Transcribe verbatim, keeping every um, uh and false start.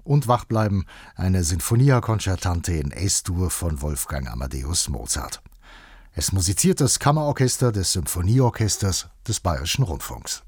und wach bleiben, eine Sinfonia Concertante in Es-Dur von Wolfgang Amadeus Mozart. Es musiziert das Kammerorchester des Symphonieorchesters des Bayerischen Rundfunks.